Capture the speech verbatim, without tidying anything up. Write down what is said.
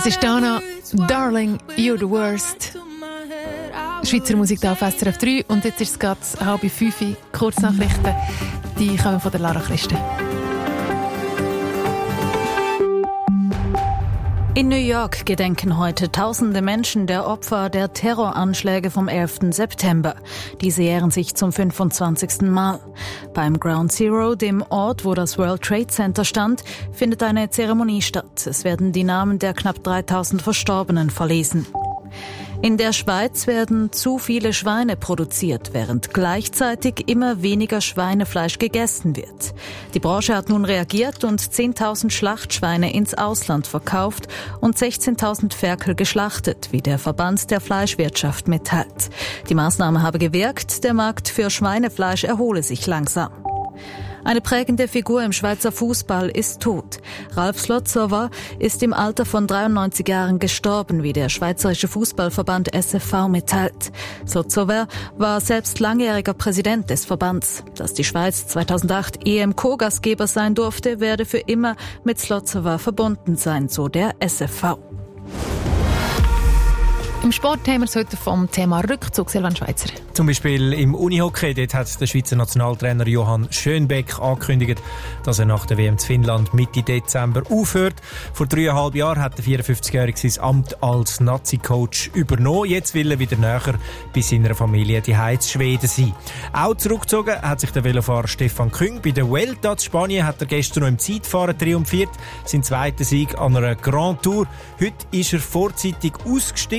ist Dana, Darling, You're the Worst. Schweizer Musik da auf S R F drei. Und jetzt ist es gerade halb fünf, Kurznachrichten. Die kommen von der Lara Christen. In New York gedenken heute tausende Menschen der Opfer der Terroranschläge vom elften September. Diese jähren sich zum fünfundzwanzigsten Mal. Beim Ground Zero, dem Ort, wo das World Trade Center stand, findet eine Zeremonie statt. Es werden die Namen der knapp dreitausend Verstorbenen verlesen. In der Schweiz werden zu viele Schweine produziert, während gleichzeitig immer weniger Schweinefleisch gegessen wird. Die Branche hat nun reagiert und zehntausend Schlachtschweine ins Ausland verkauft und sechzehntausend Ferkel geschlachtet, wie der Verband der Fleischwirtschaft mitteilt. Die Maßnahme habe gewirkt, der Markt für Schweinefleisch erhole sich langsam. Eine prägende Figur im Schweizer Fußball ist tot. Ralf Slotzower ist im Alter von dreiundneunzig Jahren gestorben, wie der Schweizerische Fußballverband S F V mitteilt. Slotzower war selbst langjähriger Präsident des Verbands. Dass die Schweiz zweitausendacht E M-Co-Gastgeber sein durfte, werde für immer mit Slotzower verbunden sein, so der S F V. Im Sport haben wir es heute vom Thema Rückzug, Silvan Schweizer. Zum Beispiel im Unihockey, dort hat der Schweizer Nationaltrainer Johann Schönbeck angekündigt, dass er nach der W M zu Finnland Mitte Dezember aufhört. Vor dreieinhalb Jahren hat der vierundfünfzigjährige sein Amt als Nazi-Coach übernommen. Jetzt will er wieder näher bei seiner Familie die Heiz Schweden sein. Auch zurückgezogen hat sich der Velofahrer Stefan Küng. Bei der Vuelta in Spanien hat er gestern noch im Zeitfahren triumphiert. Sein zweiter Sieg an einer Grand Tour. Heute ist er vorzeitig ausgestiegen.